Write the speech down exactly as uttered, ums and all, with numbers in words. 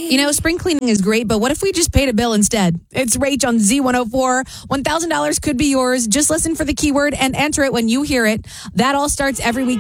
You know, spring cleaning is great, but what if we just paid a bill instead? It's Rach on Z one oh four. one thousand dollars could be yours. Just listen for the keyword and enter it when you hear it. That all starts every week.